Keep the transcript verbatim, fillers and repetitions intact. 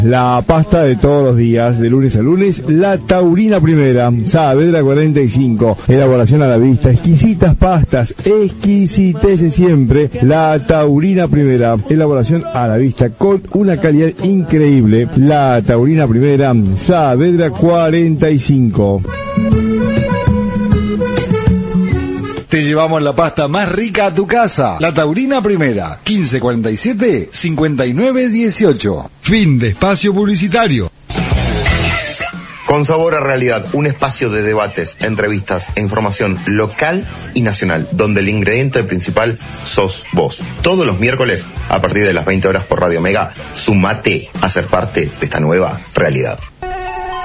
La pasta de todos los días, de lunes a lunes, La Taurina Primera, Saavedra cuarenta y cinco, elaboración a la vista, exquisitas pastas, exquisitez siempre, La Taurina Primera, elaboración a la vista con una calidad increíble, La Taurina Primera, Saavedra cuarenta y cinco. Te llevamos la pasta más rica a tu casa. La Taurina Primera, quince cuarenta y siete, cincuenta y nueve dieciocho. Fin de espacio publicitario. Con Sabor a Realidad, un espacio de debates, entrevistas e información local y nacional, donde el ingrediente principal sos vos. Todos los miércoles, a partir de las veinte horas por Radio Mega, sumate a ser parte de esta nueva realidad.